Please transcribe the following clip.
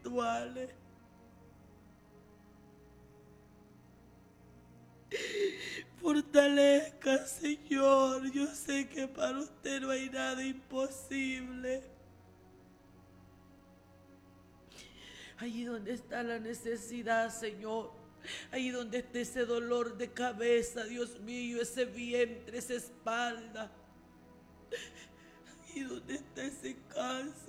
espirituales. Fortalezca, Señor. Yo sé que para usted no hay nada imposible. Allí donde está la necesidad, Señor, ahí donde está ese dolor de cabeza, Dios mío, ese vientre, esa espalda, ahí donde está ese cáncer,